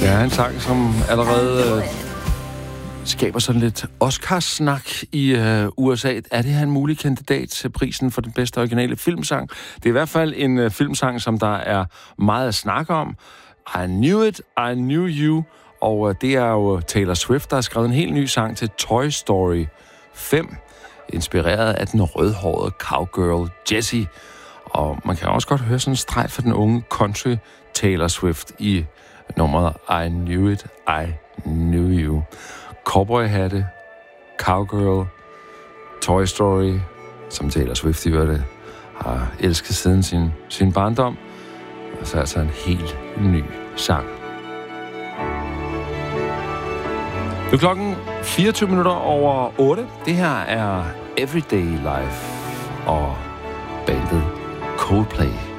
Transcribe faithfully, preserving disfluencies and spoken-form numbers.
Ja, en sang, som allerede øh, skaber sådan lidt Oscars-snak i øh, U S A. Er det her en mulig kandidat til prisen for den bedste originale filmsang? Det er i hvert fald en øh, filmsang, som der er meget at snakke om. I Knew It, I Knew You. Og øh, det er jo Taylor Swift, der har skrevet en helt ny sang til Toy Story fem, inspireret af den rødhårede cowgirl Jessie. Og man kan også godt høre sådan en streg for den unge country Taylor Swift i nummeret I Knew It, I Knew You. Cowboyhatte, cowgirl, Toy Story, som Taylor Swift i det, har elsket siden sin, sin barndom. Og så altså en helt ny sang. Nu er klokken fireogtyve minutter over otte. Det her er Everyday Life og bandet Coldplay.